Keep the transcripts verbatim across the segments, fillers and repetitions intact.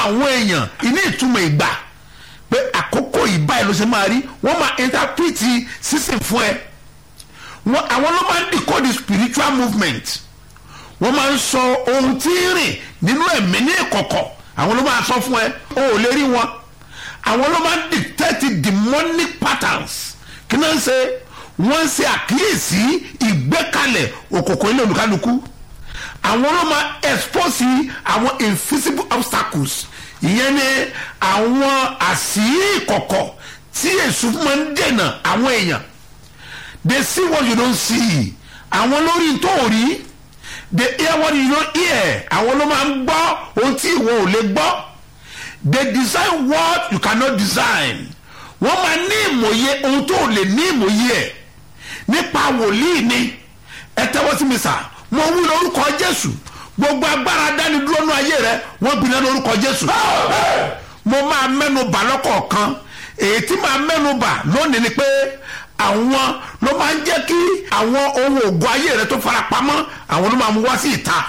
àwọn èèyàn ní ìtumọ̀ ìgbà pé àkókò ìbáyìí ló ṣe máa rí wọ́n máa interpret season fún ẹ wọ́n àwọn ló máa ń decode spiritual movement wọ́n máa ń sọ ohun tí ń rìn nínú ẹ̀mí ní ìkọ̀kọ̀ àwọn ló máa sọ fún ẹ o ò lè rí wọn àwọn ló máa ń detect demonic patterns kí náà ń ṣe wọ́n ń ṣe àkíyèsí ìgbékalẹ̀ òkòkò ilé olùkálukú àwọn ló máa expose àwọn invisible obstacles ìyẹn ni àwọn àṣírí ìkọ̀kọ̀ tí èṣù máa ń dènà àwọn èèyàn they see what you don't see àwọn lórí tó rí they hear what you don't hear àwọn ló máa ń gbọ́ ohun tí ìwọ ò lè gbọ́ they design what you cannot design wọ́n máa ní ìmọ̀ye ohun tó lè ní ìmọ̀ye ẹ̀ nípa wòlíì ni ẹ tẹ́wọ́ sí mi sà mo wí lórúkọ Jésù gbogbo agbára dání dúró nú ayé rẹ wọ́n gbiná lórúkọ Jésù mo máa mẹ́nu bà lọ́kọ̀ọ̀kan èyí tí máa mẹ́nu bà lónìí ni pé àwọn ló máa ń jẹ́ kí àwọn ohun ògùn ayé rẹ tó fara pamọ́ àwọn ló máa mú wá sí ìta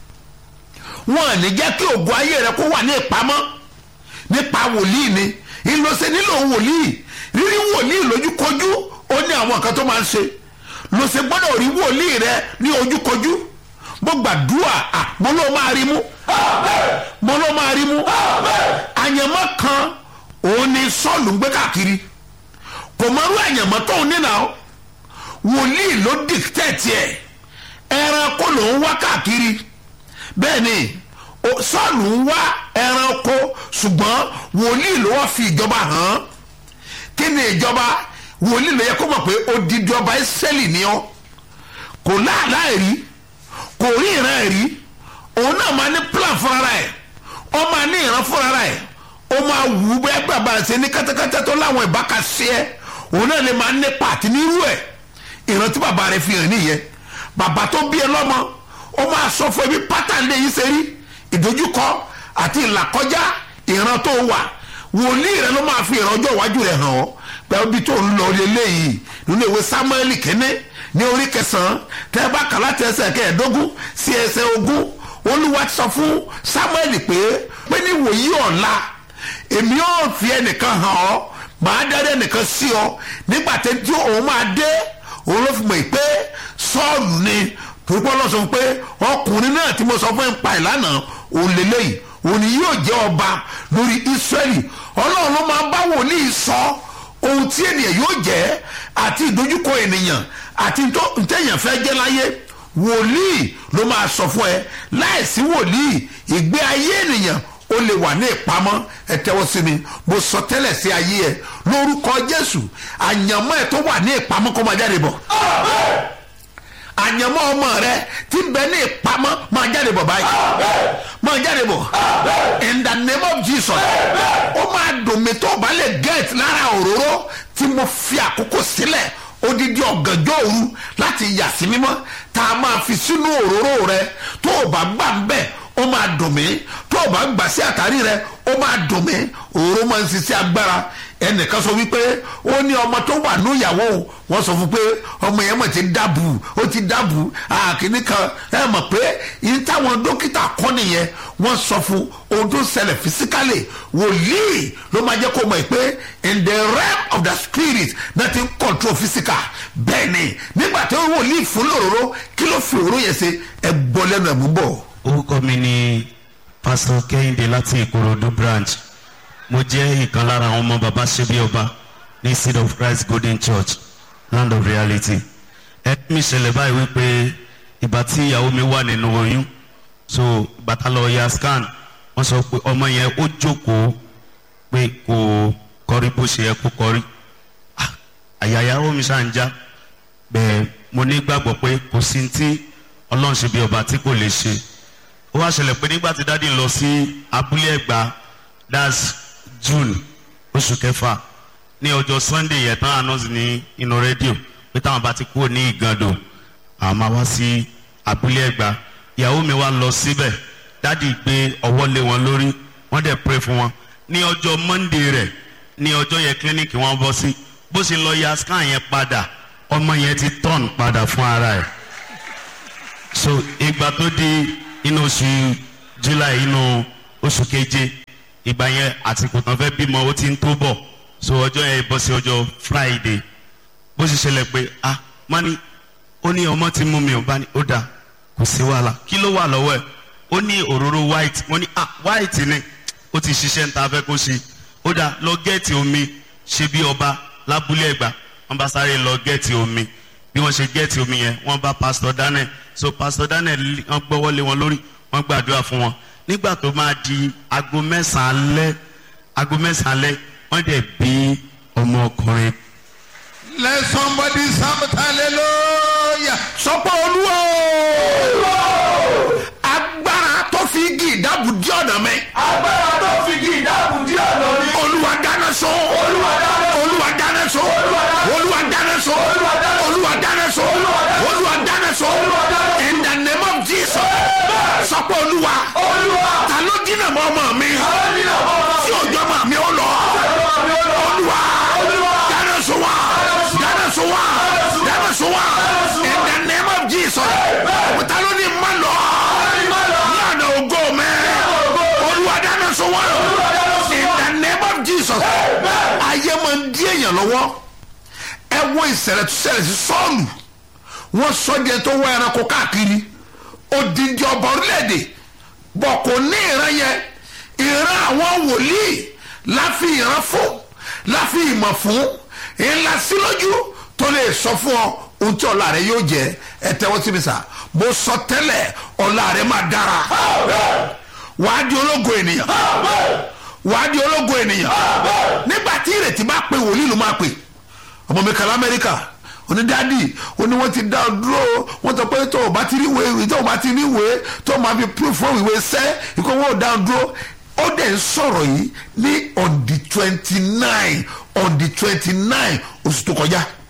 wọn ò ní jẹ́ kí ògùn ayé rẹ kó wà ní ìpamọ́ nípa wòlíì ni ìlọsẹ nílò wòlíì rírí wòlíì lójúkojú ó ní àwọn nǹkan tó máa ń ṣe lọsẹ gbọ́dọ̀ rí wòlíì rẹ ní ojúkojú mo gbàdúrà mo ló máa rí mú mo ló máa rí mú àyànmọ́ kan òun ni Sọ́ọ̀lù ń gbé káàkiri kò mọ̀rú àyànmọ́ tó ń nínà ó wòlíì ló dìtẹ́ẹ̀tì ẹ̀ ẹranko ló ń wá káàkiri bẹ́ẹ̀ ni Sọ́ọ̀lù ń wá ẹranko ṣùgbọ́n wòlíì ló wá fi ìjọba hàn kí ni ìjọba wòlíì ló yẹ kó mọ̀ pé odidi ọba Ísírẹ́lì ni ọ́ kò láàlá rí kò rí ìran rí òun náà máa ní plan fúnra ẹ̀ ó máa ní ìran fúnra ẹ̀ ó máa wù ú bẹ́ẹ̀ bàbá ṣe ní kẹ́tẹ́kẹ́tẹ́ tó láwọn ìbáka ṣe ẹ́ òun náà lè máa ní pàtí nírú ẹ̀ ìran tí bàbá rẹ̀ fi hàn nìyẹn bàbá tó bí ẹ lọ́mọ ó máa sọ fún ẹbí pátá lè yí ṣe rí ìdojúkọ àti ìlàkọjá ìran tó wà wòlíì rẹ ló máa fi ìran ọjọ́ iwájú rẹ hàn ọ́ pẹ̀lú bí tó ń lọ lélẹ́yìí nínú ìwé Sámúẹ́lì kínní ní orí kẹsàn-án tẹ́ bá kà láti ẹsẹ̀ kẹẹ̀ẹ́dógún sí ẹsẹ̀ ogún Olúwa ti sọ fún Sámúẹ́lì pé pé ní wòyí ọ̀la èmi yóò fi ẹnìkan hàn ọ́ màá dárí ẹnìkan sí ọ nígbà tí òun máa dé òun ló fi mọ̀ pé Sọ́ọ̀lù ni torípọ́ lọ sọ pé ọkùnrin náà tí mo sọ fún ẹ̀ ń pa ìlànà òun lélẹ́yìí òun ni yóò jẹ́ ọba lórí Ísírẹ́lì Ọlọ́run ló máa bá wòlíì sọ ohun tí ènìyàn yóò jẹ́ àti ìdojúkọ ènìyàn àti ntẹ̀yàn fẹ́ jẹ́ láyé wòlíì ló máa sọ fún ẹ láìsí wòlíì ìgbé ayé ènìyàn ó lè wà ní ìpamọ́ ẹ tẹ́wọ́ sí mi mo sọ tẹ́lẹ̀ sí ayé ẹ lórúkọ Jésù àyànmọ́ ẹ tó wà ní ìpamọ́ kó máa jáde bọ̀ àyànmọ́ ọmọ rẹ tí bẹ ní ìpamọ́ máa jáde bọ̀ báyìí máa jáde bọ̀ in the name of Jesus ó máa dùn mí tó bá lè get lára òróró tí mo fi àkókò sílẹ̀ odidi ọ̀gànjọ́ òru láti yà sí mímọ́ tá a máa fi sínú òróró rẹ tó o bá gbà ń bẹ̀ ó máa dùn mí tó o bá gbà sí àtàrí rẹ ó máa dùn mí òróró máa ń ṣiṣẹ́ agbára ẹnìkan sọ wípé ó ní ọmọ tó wà ní ìyàwó wọn sọ fún pé ọmọ yẹn mọ̀ ti dábù ó ti dábù àkíní kan ẹ mọ̀ pé yìí táwọn dókítà kọ́ nìyẹn wọ́n sọ fún ohun tó ṣẹlẹ̀ fisikálì wòlíì ló máa jẹ́ kó mọ̀ pé in the realm of the spirit nothing control physical bẹ́ẹ̀ ni nígbà tó wòlíì fún lòróró kí ló fi òróró yẹn ṣe ẹ gbọ́ lẹ́nu ẹ̀ mú bọ̀. orúkọ mi ni Pastor Kẹ́hìndé láti Ìkòròdú branch mo jẹ́ ìkan lára àwọn ọmọ bàbá ṣebí ọba ní Seed of Christ Golden Church Land of Reality. ẹ mi ṣẹlẹ̀ báyìí wípé ìgbà tí ìyàwó mi wà nínú oyún so bàtà lọ ya scan wọ́n sọ pé ọmọ yẹn ó jókòó pé kò kọrí bó ṣe yẹ kó kọrí àyà ìyàwó mi ṣáà ń já bẹ́ẹ̀ mo ní gbàgbọ́ pé kò sí tí Ọlọ́run ṣebí ọba tí kò lè ṣe. ó wá ṣẹlẹ̀ pé nígbà tí dádì lọ sí abúlé Ẹ̀gbá that's June oṣù kẹfà ní ọjọ́ Sunday yẹn tán announce ní inú rédíò pé táwọn bá ti kúrò ní Ìgàndò àwọn máa wá sí abúlé Ẹ̀gbá ìyàwó mi wá lọ síbẹ̀ dádì gbé ọwọ́ lé wọn lórí wọ́n dẹ̀ pray fún wọn ní ọjọ́ Monday rẹ̀ ní ọjọ́ yẹn clinic wọ́n bọ́ sí bó ṣe lọ ya scan yẹn padà ọmọ yẹn ti turn padà fún ara ẹ̀ so ìgbà tó di inú oṣù July inú oṣù keje ìgbà yẹn àtìkù tán fẹ́ bímọ ó ti ń tó bọ̀ so ọjọ́ yẹn bọ́ sí ọjọ́ Friday bó ṣe ṣẹlẹ̀ pé ah má ní ó ní ọmọ tí mú mi ò bá ní ó dáa kò sí wàhálà kí ló wà lọ́wọ́ ẹ̀ ó ní òróró white mo ní ah white ni ó ti ṣiṣẹ́ ń ta fẹ́ kó ṣe ó dáa lọ gẹ́ẹ̀tì omi ṣe bí ọba lábúlé Ẹ̀gbá wọ́n bá sáré lọ gẹ́ẹ̀tì omi bí wọ́n ṣe gẹ́ẹ̀tì omi yẹn wọ́n bá pastor Daniel so pastor Daniel wọ́n gbọ́wọ́lé wọn lórí wọ́n gbàdúrà fún wọn nígbà tó máa di aago mẹ́sàn-án alẹ́ aago mẹ́sàn-án alẹ́ wọ́n dẹ̀ bí ọmọ ọkùnrin. Let somebody shout hallelujah. Sọpọ̀ Olúwa agbára tó fi igi ìdábù dí ọ̀nà mi. agbára tó fi igi ìdábù dí ọ̀nà mi. Olúwa dáná sọ. Olúwa dáná sọ. Olúwa dáná sọ. Olúwa dáná sọ. Olúwa dáná sọ. Olúwa dáná sọ. In the name of Jesus. Sọpọ̀ Olúwa. Olúwa. Ta ló dínà mọ́ ọmọ mi? Tí òjò ọmọ mi ó lọ. Olúwa. Dáná sọ wá. Dáná sọ wá. Dáná sọ wá. In the name of Jesus. Ta ló ní má lọ? Ní àná ògo mi. Olúwa dáná sọ wá. In the name of Jesus. Ayé máa ń dí èèyàn lọ́wọ́. Ẹ wo ìṣẹ̀lẹ̀ tó ṣẹlẹ̀ sí Sọ́ọ̀lù. Wọ́n sọ díẹ̀ tó wọ ẹranko káàkiri. Odindi ọba orílẹ̀-èdè. Bọ̀ kò ní ìran yẹn. Ìran àwọn wòlíì la fi ìran fún. La fi ìmọ̀ fún. Ìlà sí lójú tó lè sọ fún ọ ohun tí ọ̀la rẹ yóò jẹ́. Ẹ tẹ́wọ́ sí mi sà. Mo sọ tẹ́lẹ̀ ọ̀la rẹ máa dára. Wàá di ológo ènìyàn. Wàá di ológo ènìyàn. Nígbà tí ìrètí bá pe wòlíì ló máa pè. Ọmọ mi kàlá Amẹ́ríkà onídàádì oní wọ́n ti dá ọ dúró wọ́n sọ pé tó o bá ti rí ìwé tó o bá ti rí ìwé tó o máa fi proof fún ìwé sẹ́ ikú wọn ò dá ọ dúró ó dẹ̀ ń sọ̀rọ̀ yìí ní on the twenty nine on the twenty nine oṣù tó kọjá